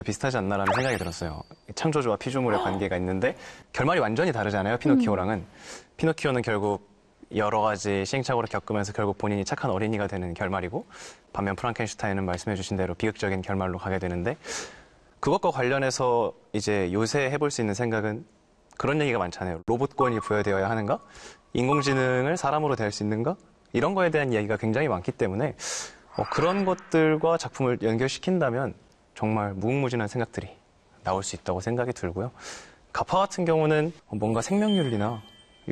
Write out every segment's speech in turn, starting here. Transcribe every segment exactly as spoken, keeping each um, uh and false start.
비슷하지 않나라는 생각이 들었어요. 창조주와 피조물의 관계가 있는데 결말이 완전히 다르잖아요, 피노키오랑은. 음. 피노키오는 결국 여러 가지 시행착오를 겪으면서 결국 본인이 착한 어린이가 되는 결말이고, 반면 프랑켄슈타인은 말씀해 주신 대로 비극적인 결말로 가게 되는데, 그것과 관련해서 이제 요새 해볼 수 있는 생각은 그런 얘기가 많잖아요. 로봇권이 부여되어야 하는가? 인공지능을 사람으로 대할 수 있는가? 이런 거에 대한 이야기가 굉장히 많기 때문에 어, 그런 것들과 작품을 연결시킨다면 정말 무궁무진한 생각들이 나올 수 있다고 생각이 들고요. 가파 같은 경우는 뭔가 생명윤리나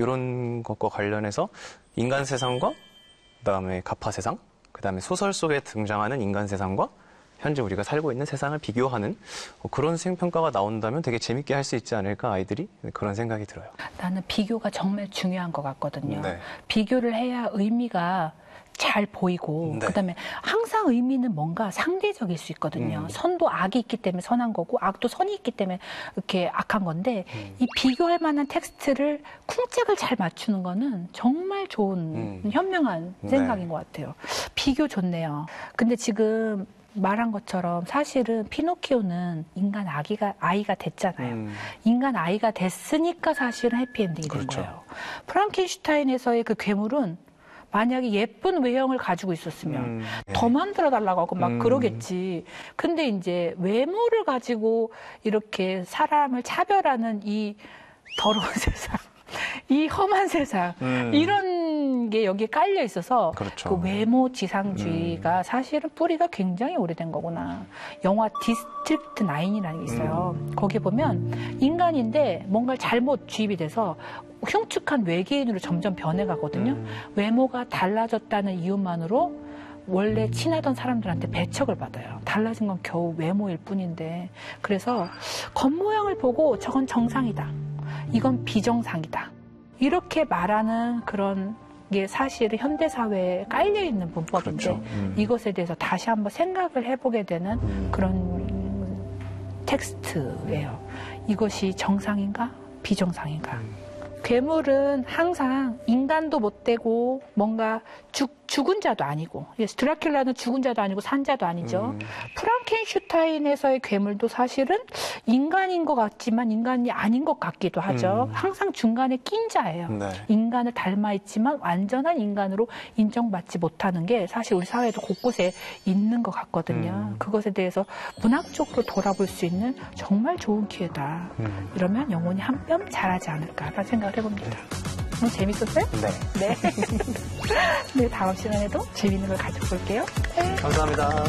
이런 것과 관련해서 인간 세상과 그다음에 가파 세상, 그다음에 소설 속에 등장하는 인간 세상과 현재 우리가 살고 있는 세상을 비교하는 그런 수행평가가 나온다면 되게 재밌게 할 수 있지 않을까, 아이들이? 그런 생각이 들어요. 나는 비교가 정말 중요한 것 같거든요. 네. 비교를 해야 의미가 잘 보이고, 네. 그다음에 항상 의미는 뭔가 상대적일 수 있거든요. 음. 선도 악이 있기 때문에 선한 거고, 악도 선이 있기 때문에 이렇게 악한 건데, 음. 이 비교할 만한 텍스트를 쿵짝을 잘 맞추는 거는 정말 좋은 음. 현명한 생각인 네. 것 같아요. 비교 좋네요. 근데 지금 말한 것처럼 사실은 피노키오는 인간 아기가, 아이가 됐잖아요. 음. 인간 아이가 됐으니까 사실은 해피엔딩이 된 그렇죠. 거예요. 프랑켄슈타인에서의 그 괴물은 만약에 예쁜 외형을 가지고 있었으면 음, 네. 더 만들어달라고 하고 막 음. 그러겠지. 근데 이제 외모를 가지고 이렇게 사람을 차별하는 이 더러운 세상, 이 험한 세상, 음. 이런 게 여기에 깔려 있어서 그렇죠. 그 외모 지상주의가 음. 사실은 뿌리가 굉장히 오래된 거구나. 영화 디스트릭트 나인이라는 게 있어요. 음. 거기 보면 인간인데 뭔가를 잘못 주입이 돼서 흉측한 외계인으로 점점 변해가거든요. 음. 외모가 달라졌다는 이유만으로 원래 친하던 사람들한테 배척을 받아요. 달라진 건 겨우 외모일 뿐인데. 그래서 겉모양을 보고 저건 정상이다, 이건 비정상이다, 이렇게 말하는 그런 게 사실은 현대사회에 깔려있는 문법인데 그렇죠. 음. 이것에 대해서 다시 한번 생각을 해보게 되는 음. 그런 텍스트예요. 이것이 정상인가 비정상인가. 음. 괴물은 항상 인간도 못 되고 뭔가 죽, 죽은 자도 아니고, 드라큘라는 죽은 자도 아니고 산 자도 아니죠. 음. 프랑켄슈타인에서의 괴물도 사실은 인간인 것 같지만 인간이 아닌 것 같기도 하죠. 음. 항상 중간에 낀 자예요. 네. 인간을 닮아 있지만 완전한 인간으로 인정받지 못하는 게 사실 우리 사회에도 곳곳에 있는 것 같거든요. 음. 그것에 대해서 문학적으로 돌아볼 수 있는 정말 좋은 기회다. 음. 이러면 영혼이 한 뼘 자라지 않을까라는 생각을 해봅니다. 오늘 재밌었어요? 네. 네. 네, 다음 시간에도 재밌는 걸 가지고 올게요. 네. 감사합니다.